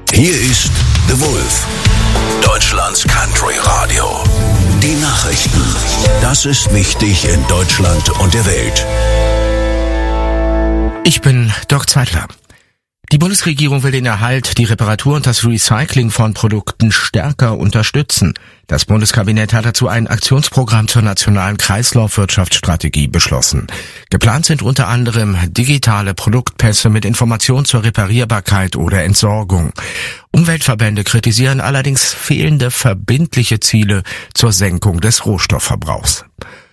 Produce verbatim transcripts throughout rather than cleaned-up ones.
Hier ist The Wolf, Deutschlands Country Radio. Die Nachrichten. Das ist wichtig in Deutschland und der Welt. Ich bin Dirk Zeitler. Die Bundesregierung will den Erhalt, die Reparatur und das Recycling von Produkten stärker unterstützen. Das Bundeskabinett hat dazu ein Aktionsprogramm zur nationalen Kreislaufwirtschaftsstrategie beschlossen. Geplant sind unter anderem digitale Produktpässe mit Informationen zur Reparierbarkeit oder Entsorgung. Umweltverbände kritisieren allerdings fehlende verbindliche Ziele zur Senkung des Rohstoffverbrauchs.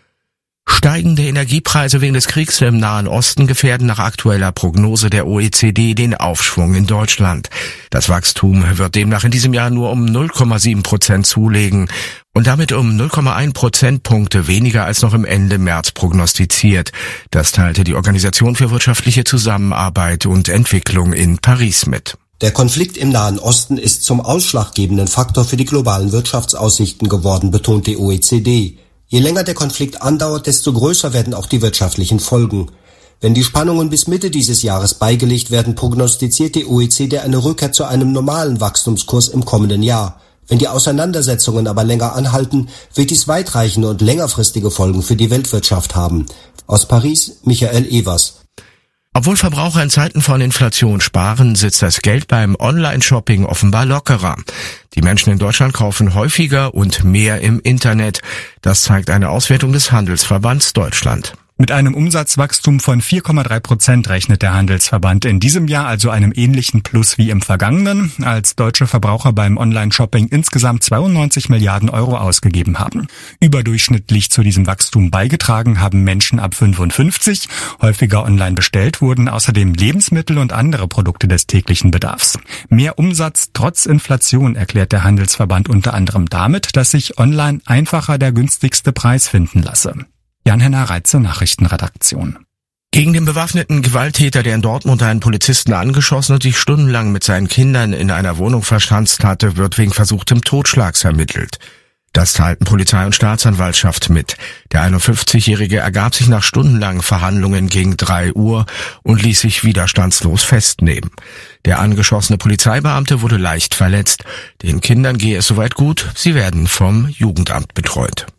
Steigende Energiepreise wegen des Kriegs im Nahen Osten gefährden nach aktueller Prognose der O E C D den Aufschwung in Deutschland. Das Wachstum wird demnach in diesem Jahr nur um null Komma sieben Prozent zulegen und damit um null Komma eins Prozentpunkte weniger als noch im Ende März prognostiziert. Das teilte die Organisation für wirtschaftliche Zusammenarbeit und Entwicklung in Paris mit. Der Konflikt im Nahen Osten ist zum ausschlaggebenden Faktor für die globalen Wirtschaftsaussichten geworden, betont die O E C D. Je länger der Konflikt andauert, desto größer werden auch die wirtschaftlichen Folgen. Wenn die Spannungen bis Mitte dieses Jahres beigelegt werden, prognostiziert die O E C D eine Rückkehr zu einem normalen Wachstumskurs im kommenden Jahr. Wenn die Auseinandersetzungen aber länger anhalten, wird dies weitreichende und längerfristige Folgen für die Weltwirtschaft haben. Aus Paris, Michael Evers. Obwohl Verbraucher in Zeiten von Inflation sparen, sitzt das Geld beim Online-Shopping offenbar lockerer. Die Menschen in Deutschland kaufen häufiger und mehr im Internet. Das zeigt eine Auswertung des Handelsverbands Deutschland. Mit einem Umsatzwachstum von vier Komma drei Prozent rechnet der Handelsverband in diesem Jahr, also einem ähnlichen Plus wie im vergangenen, als deutsche Verbraucher beim Online-Shopping insgesamt zweiundneunzig Milliarden Euro ausgegeben haben. Überdurchschnittlich zu diesem Wachstum beigetragen haben Menschen ab fünfundfünfzig. Häufiger online bestellt wurden außerdem Lebensmittel und andere Produkte des täglichen Bedarfs. Mehr Umsatz trotz Inflation erklärt der Handelsverband unter anderem damit, dass sich online einfacher der günstigste Preis finden lasse. Jan-Henner Reitze, Nachrichtenredaktion. Gegen den bewaffneten Gewalttäter, der in Dortmund einen Polizisten angeschossen und sich stundenlang mit seinen Kindern in einer Wohnung verschanzt hatte, wird wegen versuchtem Totschlags ermittelt. Das teilten Polizei und Staatsanwaltschaft mit. Der einundfünfzigjährige ergab sich nach stundenlangen Verhandlungen gegen drei Uhr und ließ sich widerstandslos festnehmen. Der angeschossene Polizeibeamte wurde leicht verletzt. Den Kindern gehe es soweit gut, sie werden vom Jugendamt betreut.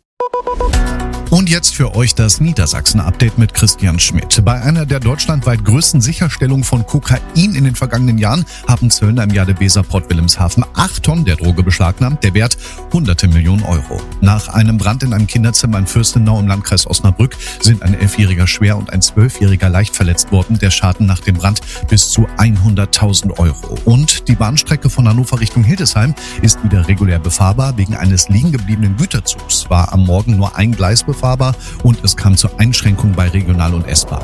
Und jetzt für euch das Niedersachsen-Update mit Christian Schmidt. Bei einer der deutschlandweit größten Sicherstellungen von Kokain in den vergangenen Jahren haben Zöllner im Jade Weser-Port Wilhelmshaven acht Tonnen der Droge beschlagnahmt, der Wert hunderte Millionen Euro. Nach einem Brand in einem Kinderzimmer in Fürstenau im Landkreis Osnabrück sind ein Elfjähriger schwer und ein Zwölfjähriger leicht verletzt worden. Der Schaden nach dem Brand bis zu hunderttausend Euro. Und die Bahnstrecke von Hannover Richtung Hildesheim ist wieder regulär befahrbar. Wegen eines liegen gebliebenen Güterzugs war am Morgen nur ein Gleis befahrbar und es kam zur Einschränkung bei Regional- und S-Bahn.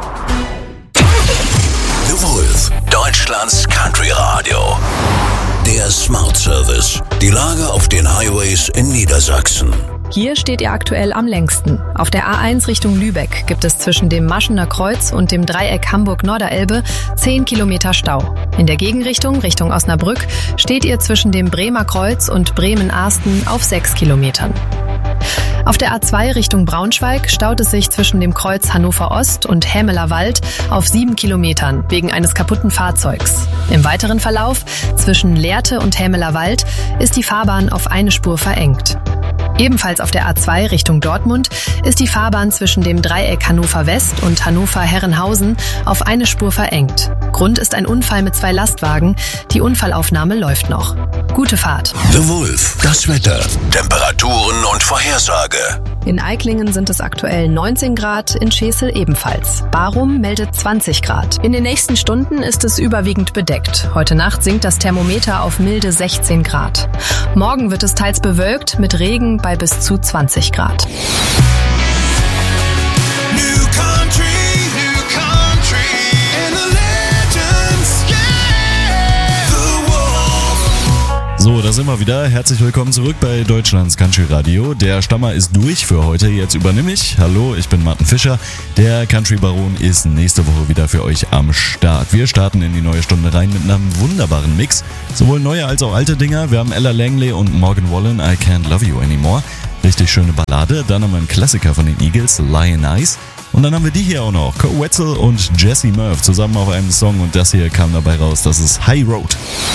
The Wolf, Deutschlands Country Radio. Der Smart Service. Die Lage auf den Highways in Niedersachsen. Hier steht ihr aktuell am längsten. Auf der A eins Richtung Lübeck gibt es zwischen dem Maschener Kreuz und dem Dreieck Hamburg-Norderelbe zehn Kilometer Stau. In der Gegenrichtung, Richtung Osnabrück, steht ihr zwischen dem Bremer Kreuz und Bremen-Arsten auf sechs Kilometern. Auf der A zwei Richtung Braunschweig staut es sich zwischen dem Kreuz Hannover Ost und Hämeler Wald auf sieben Kilometern wegen eines kaputten Fahrzeugs. Im weiteren Verlauf zwischen Lehrte und Hämeler Wald ist die Fahrbahn auf eine Spur verengt. Ebenfalls auf der A zwei Richtung Dortmund ist die Fahrbahn zwischen dem Dreieck Hannover West und Hannover Herrenhausen auf eine Spur verengt. Grund ist ein Unfall mit zwei Lastwagen. Die Unfallaufnahme läuft noch. Gute Fahrt. The Wolf, das Wetter, Temperaturen und Vorhersage. In Eicklingen sind es aktuell neunzehn Grad, in Schesel ebenfalls. Barum meldet zwanzig Grad. In den nächsten Stunden ist es überwiegend bedeckt. Heute Nacht sinkt das Thermometer auf milde sechzehn Grad. Morgen wird es teils bewölkt mit Regen bei bis zu zwanzig Grad. So, da sind wir wieder. Herzlich willkommen zurück bei Deutschlands Country Radio. Der Stammer ist durch für heute. Jetzt übernehme ich. Hallo, ich bin Martin Fischer. Der Country Baron ist nächste Woche wieder für euch am Start. Wir starten in die neue Stunde rein mit einem wunderbaren Mix. Sowohl neue als auch alte Dinger. Wir haben Ella Langley und Morgan Wallen, I Can't Love You Anymore. Richtig schöne Ballade. Dann haben wir einen Klassiker von den Eagles, Lion Eyes. Und dann haben wir die hier auch noch. Kurt Wetzel und Jesse Murph zusammen auf einem Song. Und das hier kam dabei raus. Das ist High Road.